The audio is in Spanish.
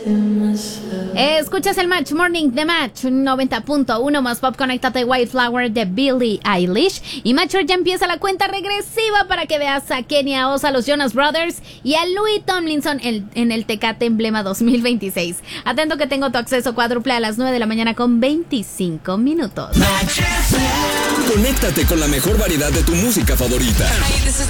Escuchas el Match Morning de Match 90.1 más pop. Conéctate, White Flower de Billie Eilish. Y Match, ya empieza la cuenta regresiva para que veas a Kenia Oz, a los Jonas Brothers y a Louis Tomlinson en el Tecate Emblema 2026. Atento que tengo tu acceso cuádruple a las 9 de la mañana con 25 minutos. Conéctate con la mejor variedad de tu música favorita. Hey, this is